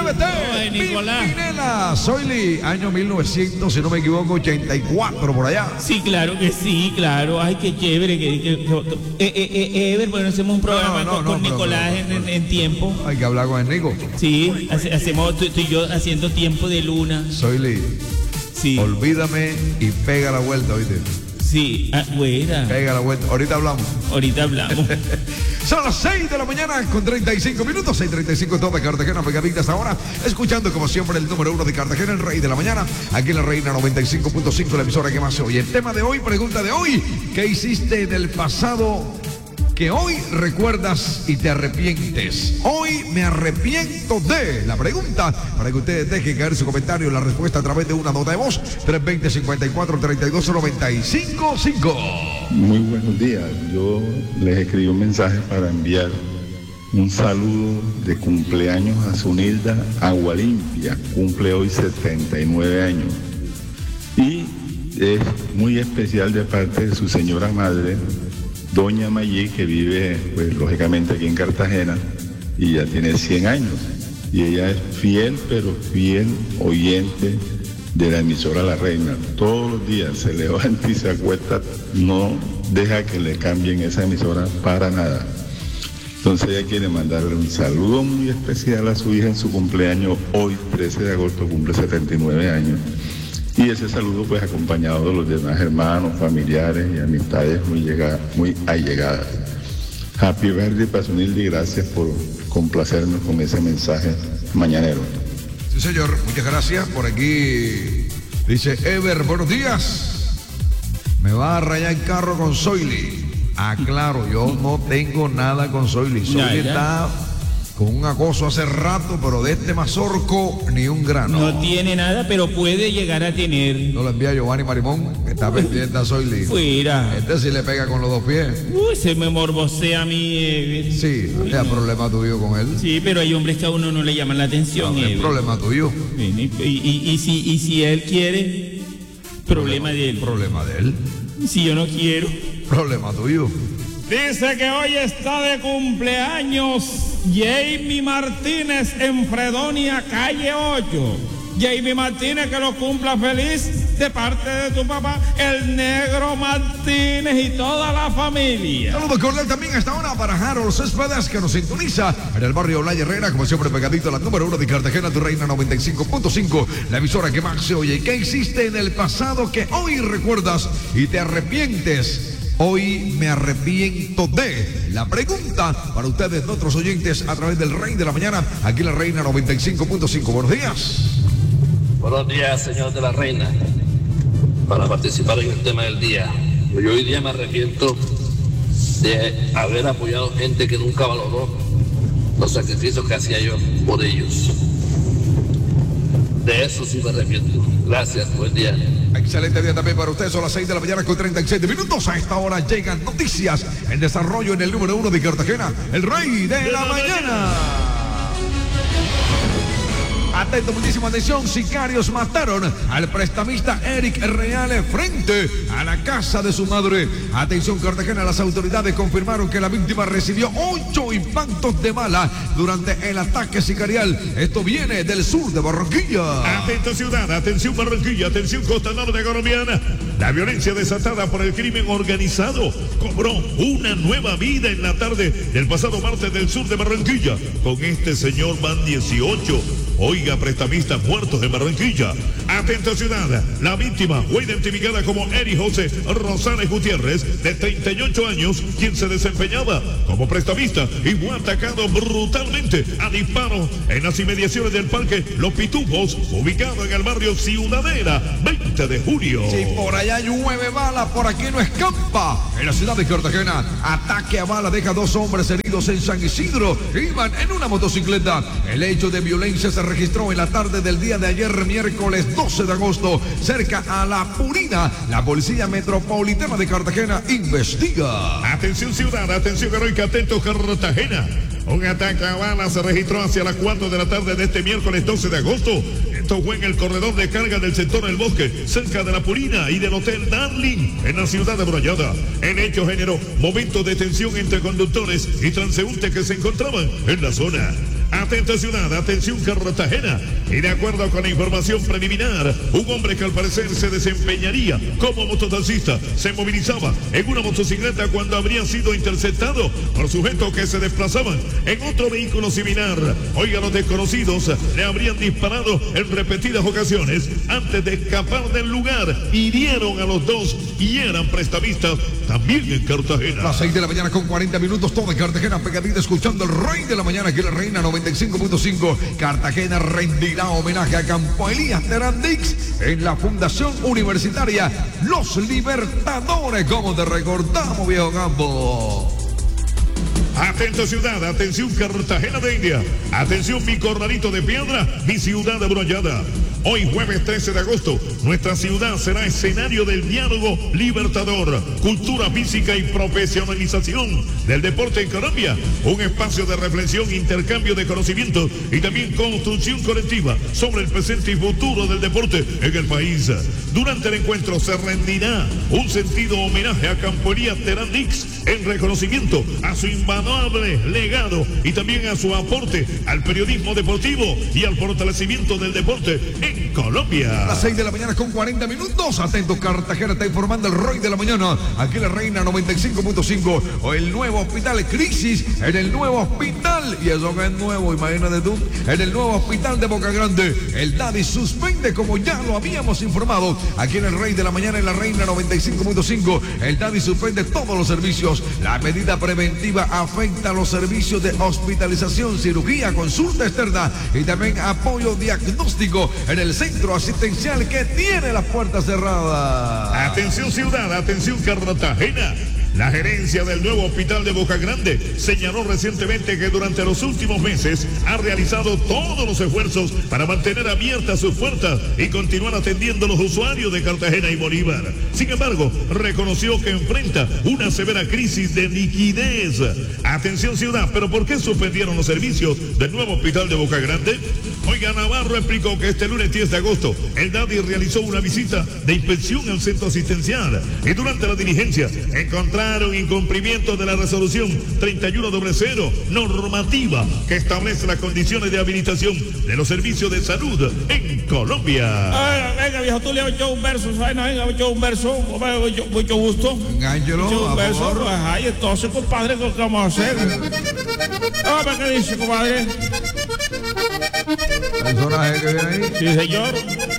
Atrévete, Ay, Nicolás. Pimpinela. Soyli, año 1900, si no me equivoco, 84 por allá. Sí, claro que sí, claro. Ay, qué chévere. Ever, bueno, hacemos un programa con Nicolás en tiempo. Hay que hablar con el Nico. Sí, hacemos tú y yo haciendo tiempo de luna. Soyli, Sí. olvídame y pega la vuelta, ¿oíste? Sí, buena. Pega la vuelta. Ahorita hablamos. Ahorita hablamos. Son las 6 de la mañana con 35 minutos, 6:35 toda Cartagena, pegaditas ahora, escuchando como siempre el número 1 de Cartagena, el rey de la mañana, aquí en la Reina 95.5, la emisora que más se oye. El tema de hoy, pregunta de hoy, ¿qué hiciste en el pasado que hoy recuerdas y te arrepientes? Hoy me arrepiento de la pregunta, para que ustedes dejen caer su comentario, la respuesta a través de una nota de voz, 320-54-32-95-5. Muy buenos días. Yo les escribí un mensaje para enviar un saludo de cumpleaños a Zunilda Agualimpia. Cumple hoy 79 años. Y es muy especial de parte de su señora madre, Doña Mayí, que vive, pues, lógicamente aquí en Cartagena y ya tiene 100 años. Y ella es fiel, pero fiel oyente de la emisora La Reina. Todos los días se levanta y se acuesta, no deja que le cambien esa emisora para nada. Entonces ella quiere mandarle un saludo muy especial a su hija en su cumpleaños. Hoy, 13 de agosto, cumple 79 años. Y ese saludo pues acompañado de los demás hermanos, familiares y amistades muy allegadas. Happy birthday para Zunilda y gracias por complacernos con ese mensaje mañanero. Sí, señor, muchas gracias. Por aquí dice Ever, buenos días. Me va a rayar el carro con Soyli. Ah, claro, yo no tengo nada con Soyli. Soyli está con un acoso hace rato, pero de este mazorco ni un grano. No tiene nada, pero puede llegar a tener. No lo envía Giovanni Marimón, que está pendiente a Soyli. Fuera. Este sí le pega con los dos pies. Se me morbosea a mí. Sí, no es problema tuyo con él. Sí, pero hay hombres que a uno no le llaman la atención. No, es problema tuyo. Y si él quiere, problema de él. Problema de él. Si yo no quiero. Problema tuyo. Dice que hoy está de cumpleaños Jamie Martínez en Fredonia, calle 8. Jamie Martínez, que lo cumpla feliz de parte de tu papá, el Negro Martínez y toda la familia. Saludos cordial también a esta hora para Harold Céspedes, que nos sintoniza en el barrio La Herrera, como siempre pegadito a la número 1 de Cartagena, tu Reina 95.5, la emisora que más se oye. ¿Qué hiciste en el pasado que hoy recuerdas y te arrepientes? Hoy me arrepiento de la pregunta para ustedes, nuestros oyentes, a través del Rey de la Mañana, aquí en la Reina 95.5. Buenos días. Buenos días, señor de la Reina. Para participar en el tema del día, yo hoy día me arrepiento de haber apoyado gente que nunca valoró los sacrificios que hacía yo por ellos. De eso sí me arrepiento. Gracias, buen día. Excelente día también para ustedes, son las 6 de la mañana con 37 minutos. A esta hora llegan noticias en desarrollo en el número 1 de Cartagena, el Rey de la Mañana. Atento, muchísima atención. Sicarios mataron al prestamista Eric Reale frente a la casa de su madre. Atención, Cartagena, las autoridades confirmaron que la víctima recibió 8 impactos de bala durante el ataque sicarial. Esto viene del sur de Barranquilla. Atento ciudad, atención Barranquilla, atención costa norte colombiana. La violencia desatada por el crimen organizado cobró una nueva vida en la tarde del pasado martes del sur de Barranquilla. Con este señor van 18. Oiga, prestamistas muertos en Barranquilla. Atento ciudad, la víctima fue identificada como Eri José Rosales Gutiérrez, de 38 años, quien se desempeñaba como prestamista y fue atacado brutalmente a disparos en las inmediaciones del Parque Los Pitufos, ubicado en el barrio Ciudadela, 20 de julio. Si por allá llueve bala, por aquí no escampa. En la ciudad de Cartagena, ataque a bala deja 2 hombres heridos en San Isidro. Iban en una motocicleta. El hecho de violencia se registró en la tarde del día de ayer, miércoles 12 de agosto, cerca a La Purina. La Policía Metropolitana de Cartagena investiga. Atención ciudad, atención heroica, atento Cartagena. Un ataque a bala se registró hacia las 4 de la tarde de este miércoles 12 de agosto. Esto fue en el corredor de carga del sector del Bosque, cerca de La Purina y del Hotel Darling, en la ciudad de Brollada. El hecho generó momentos de tensión entre conductores y transeúntes que se encontraban en la zona. Atenta ciudad, atención Cartagena. Y de acuerdo con la información preliminar, un hombre que al parecer se desempeñaría como mototaxista se movilizaba en una motocicleta cuando habría sido interceptado por sujetos que se desplazaban en otro vehículo similar. Oiga, los desconocidos le habrían disparado en repetidas ocasiones antes de escapar del lugar. Hirieron a los dos y eran prestamistas también en Cartagena. Las 6 de la mañana con 40 minutos, todo en Cartagena pegadita, escuchando el Rey de la Mañana, aquí la Reina 95.5. Cartagena rendirá homenaje a Campo Elías Terán Dix en la Fundación Universitaria Los Libertadores. Como te recordamos, viejo Campo. Atento ciudad, atención Cartagena de India, atención mi corralito de piedra, mi ciudad amurallada. Hoy jueves 13 de agosto, nuestra ciudad será escenario del diálogo libertador, cultura física y profesionalización del deporte en Colombia. Un espacio de reflexión, intercambio de conocimientos y también construcción colectiva sobre el presente y futuro del deporte en el país. Durante el encuentro se rendirá un sentido homenaje a Campo Elías Terán Dix en reconocimiento a su invaluable legado y también a su aporte al periodismo deportivo y al fortalecimiento del deporte en Colombia. Las 6 de la mañana con 40 minutos. Atento, Cartagena está informando el Rey de la Mañana. Aquí la Reina 95.5. O el nuevo hospital, crisis en el nuevo hospital. Y eso que es nuevo, imagínate tú. En el nuevo hospital de Boca Grande, el Daddy suspende, como ya lo habíamos informado. Aquí en el Rey de la Mañana, en la Reina 95.5. El Daddy suspende todos los servicios. La medida preventiva afecta a los servicios de hospitalización, cirugía, consulta externa y también apoyo diagnóstico en el centro asistencial que tiene las puertas cerradas. Atención ciudad, atención Cartagena. La gerencia del nuevo hospital de Boca Grande señaló recientemente que durante los últimos meses ha realizado todos los esfuerzos para mantener abiertas sus puertas y continuar atendiendo a los usuarios de Cartagena y Bolívar. Sin embargo, reconoció que enfrenta una severa crisis de liquidez. Atención ciudad, pero ¿por qué suspendieron los servicios del nuevo hospital de Boca Grande? Oiga, Navarro explicó que este lunes 10 de agosto el Daddy realizó una visita de inspección al centro asistencial y durante la diligencia encontraron incumplimiento de la resolución 3100 normativa que establece las condiciones de habilitación de los servicios de salud en Colombia. Venga, viejo, tú le has hecho un verso, ¿sabes? Venga, he hecho un verso, mucho gusto. Engáñelo, un verso, favor. pues, ay, entonces, compadre, ¿qué vamos a hacer? ¿Qué dice, compadre? Personaje que viene ahí. Sí, señor.